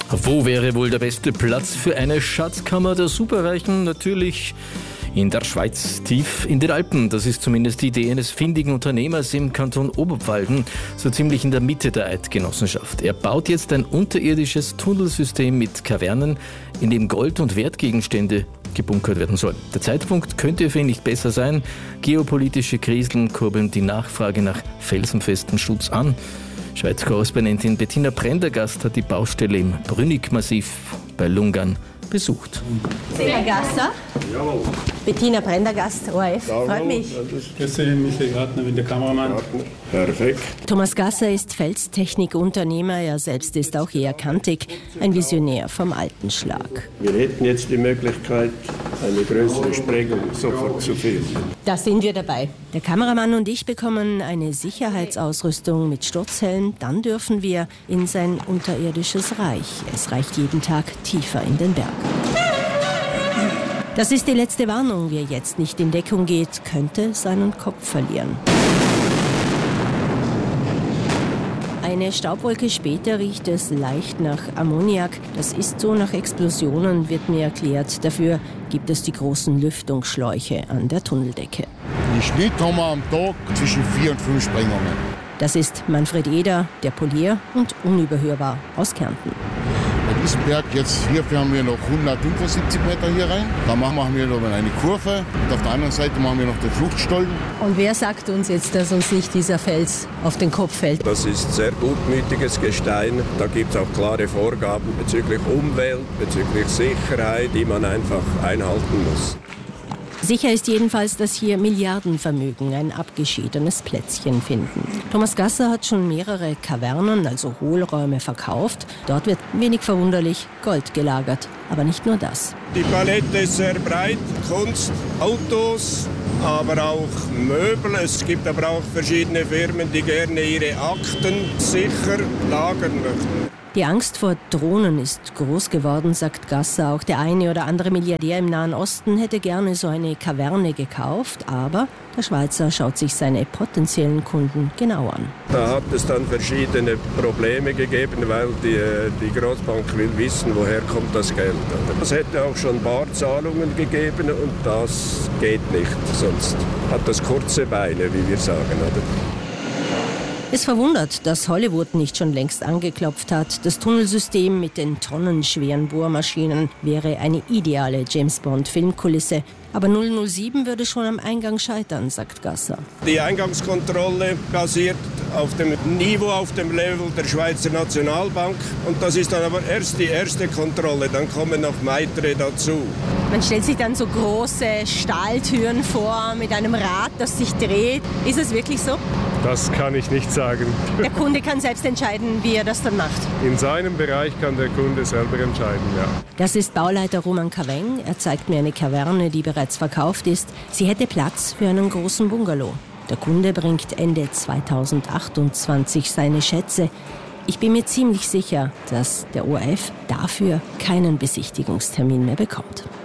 Wo wäre wohl der beste Platz für eine Schatzkammer der Superreichen? Natürlich in der Schweiz, tief in den Alpen. Das ist zumindest die Idee eines findigen Unternehmers im Kanton Oberpfalden, so ziemlich in der Mitte der Eidgenossenschaft. Er baut jetzt ein unterirdisches Tunnelsystem mit Kavernen, in dem Gold- und Wertgegenstände gebunkert werden sollen. Der Zeitpunkt könnte für ihn nicht besser sein. Geopolitische Krisen kurbeln die Nachfrage nach felsenfestem Schutz an. Schweiz-Korrespondentin Bettina Prendergast hat die Baustelle im Brünig-Massiv bei Lungern besucht. Herr Gasser? Jawohl. Bettina Prendergast, ORF. Freut mich. Grüße, Michael Gartner, bin der Kameramann. Perfekt. Thomas Gasser ist Felstechnikunternehmer. Er selbst ist auch eher kantig. Ein Visionär vom alten Schlag. Wir hätten jetzt die Möglichkeit, eine größere Sprengung sofort zu finden. Da sind wir dabei. Der Kameramann und ich bekommen eine Sicherheitsausrüstung mit Sturzhelm. Dann dürfen wir in sein unterirdisches Reich. Es reicht jeden Tag tiefer in den Berg. Das ist die letzte Warnung. Wer jetzt nicht in Deckung geht, könnte seinen Kopf verlieren. Eine Staubwolke später riecht es leicht nach Ammoniak. Das ist so nach Explosionen, wird mir erklärt. Dafür gibt es die großen Lüftungsschläuche an der Tunneldecke. Im Schnitt haben wir am Tag zwischen 4 und 5 Sprengungen. Das ist Manfred Eder, der Polier und unüberhörbar aus Kärnten. Bei diesem Berg jetzt hier haben wir noch 175 Meter hier rein. Da machen wir noch eine Kurve und auf der anderen Seite machen wir noch den Fluchtstollen. Und wer sagt uns jetzt, dass uns nicht dieser Fels auf den Kopf fällt? Das ist sehr gutmütiges Gestein. Da gibt es auch klare Vorgaben bezüglich Umwelt, bezüglich Sicherheit, die man einfach einhalten muss. Sicher ist jedenfalls, dass hier Milliardenvermögen ein abgeschiedenes Plätzchen finden. Thomas Gasser hat schon mehrere Kavernen, also Hohlräume, verkauft. Dort wird, wenig verwunderlich, Gold gelagert. Aber nicht nur das. Die Palette ist sehr breit. Kunst, Autos, aber auch Möbel. Es gibt aber auch verschiedene Firmen, die gerne ihre Akten sicher lagern möchten. Die Angst vor Drohnen ist groß geworden, sagt Gasser. Auch der eine oder andere Milliardär im Nahen Osten hätte gerne so eine Kaverne gekauft. Aber der Schweizer schaut sich seine potenziellen Kunden genau an. Da hat es dann verschiedene Probleme gegeben, weil die Großbank will wissen, woher kommt das Geld. Es hätte auch schon Barzahlungen gegeben und das geht nicht. Sonst hat das kurze Beine, wie wir sagen, oder? Es verwundert, dass Hollywood nicht schon längst angeklopft hat. Das Tunnelsystem mit den tonnenschweren Bohrmaschinen wäre eine ideale James-Bond-Filmkulisse. Aber 007 würde schon am Eingang scheitern, sagt Gasser. Die Eingangskontrolle basiert auf dem Niveau, auf dem Level der Schweizer Nationalbank. Und das ist dann aber erst die erste Kontrolle, dann kommen noch weitere dazu. Man stellt sich dann so große Stahltüren vor mit einem Rad, das sich dreht. Ist es wirklich so? Das kann ich nicht sagen. Der Kunde kann selbst entscheiden, wie er das dann macht. In seinem Bereich kann der Kunde selber entscheiden, ja. Das ist Bauleiter Roman Kaweng. Er zeigt mir eine Kaverne, die bereits verkauft ist. Sie hätte Platz für einen großen Bungalow. Der Kunde bringt Ende 2028 seine Schätze. Ich bin mir ziemlich sicher, dass der ORF dafür keinen Besichtigungstermin mehr bekommt.